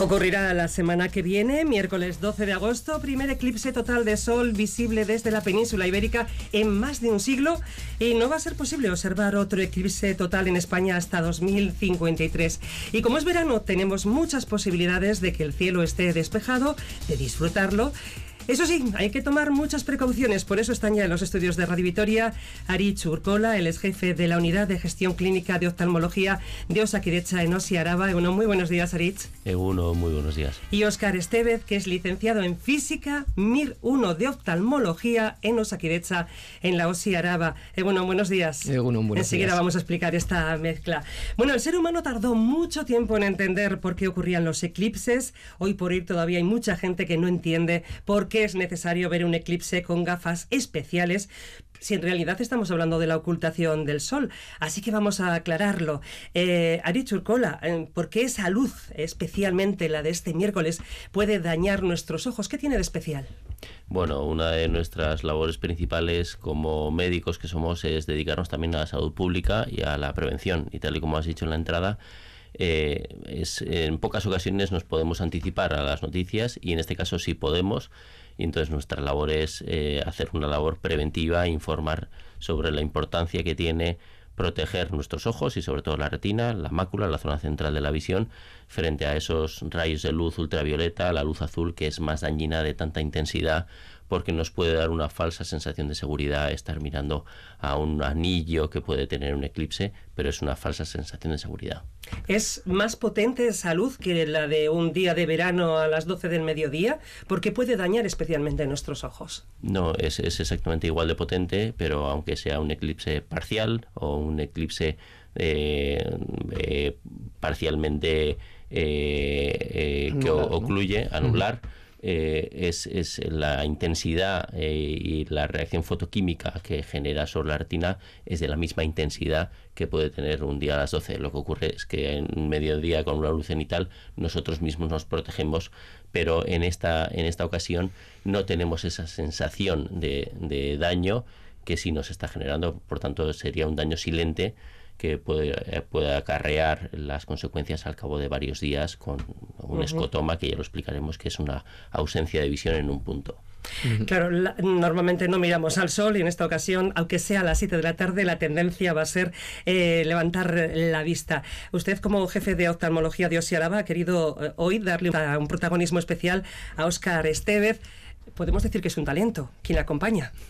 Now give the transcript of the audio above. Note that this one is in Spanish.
Ocurrirá la semana que viene, miércoles 12 de agosto, primer eclipse total de sol visible desde la península ibérica en más de un siglo, y no va a ser posible observar otro eclipse total en España hasta 2053. Y como es verano, tenemos muchas posibilidades de que el cielo esté despejado, de disfrutarlo. Eso sí, hay que tomar muchas precauciones, por eso están ya en los estudios de Radio Vitoria Aritz Urkola, él es jefe de la Unidad de Gestión Clínica de Oftalmología de Osakidetza en Osi Araba. Muy buenos días, Aritz. Muy buenos días. Y Óscar Estevez, que es licenciado en Física, MIR 1 de Oftalmología en Osakidetza en la Osi Araba. Buenos días. Enseguida vamos a explicar esta mezcla. Bueno, el ser humano tardó mucho tiempo en entender por qué ocurrían los eclipses. Hoy por hoy todavía hay mucha gente que no entiende por qué es necesario ver un eclipse con gafas especiales, si en realidad estamos hablando de la ocultación del sol. Así que vamos a aclararlo. Aritz Urkola, ¿por qué esa luz, especialmente la de este miércoles, puede dañar nuestros ojos? ¿Qué tiene de especial? Bueno, una de nuestras labores principales como médicos que somos es dedicarnos también a la salud pública y a la prevención. Y tal y como has dicho en la entrada, en pocas ocasiones nos podemos anticipar a las noticias, y en este caso sí podemos. Y entonces nuestra labor es hacer una labor preventiva, informar sobre la importancia que tiene proteger nuestros ojos y sobre todo la retina, la mácula, la zona central de la visión, frente a esos rayos de luz ultravioleta, la luz azul, que es más dañina, de tanta intensidad, porque nos puede dar una falsa sensación de seguridad estar mirando a un anillo que puede tener un eclipse, pero es una falsa sensación de seguridad. ¿Es más potente esa luz que la de un día de verano a las 12 del mediodía? Porque puede dañar especialmente nuestros ojos. No, es exactamente igual de potente, pero aunque sea un eclipse parcial o un eclipse parcialmente que ocluye, anular, es la intensidad y la reacción fotoquímica que genera sobre la retina es de la misma intensidad que puede tener un día a las 12. Lo que ocurre es que en mediodía, con una luz cenital, nosotros mismos nos protegemos, pero en esta ocasión no tenemos esa sensación de daño que sí nos está generando. Por tanto, sería un daño silente que puede acarrear las consecuencias al cabo de varios días, con un escotoma, que ya lo explicaremos, que es una ausencia de visión en un punto. Claro, normalmente no miramos al sol, y en esta ocasión, aunque sea a las 7 de la tarde, la tendencia va a ser levantar la vista. Usted, como jefe de oftalmología de Osi Araba, ha querido hoy darle un protagonismo especial a Óscar Estevez. Podemos decir que es un talento quien le acompaña.